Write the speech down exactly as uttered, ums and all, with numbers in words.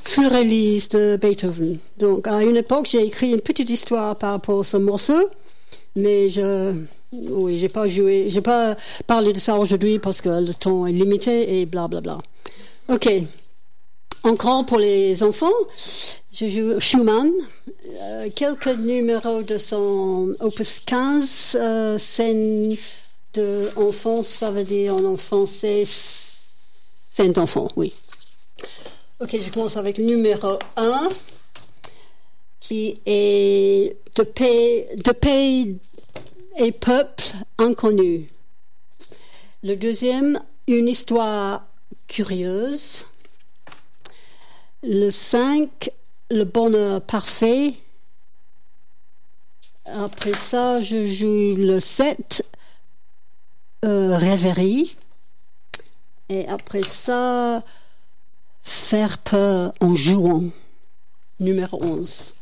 Führerlies de Beethoven. Donc, à une époque, j'ai écrit une petite histoire par rapport à ce morceau, mais je, oui, j'ai pas joué, j'ai pas parlé de ça aujourd'hui parce que le temps est limité et blablabla. Bla bla. Ok. Encore pour les enfants, je joue Schumann, euh, quelques numéros de son opus quinze, euh, scène de enfance, ça veut dire en français scène d'enfant, oui. Ok, je commence avec le numéro un, qui est de pays, de pays et peuples inconnus. Le deuxième, une histoire curieuse. Le cinq, le bonheur parfait. Après ça, je joue le sept, euh, rêverie. Et après ça, faire peur en jouant. Numéro onze.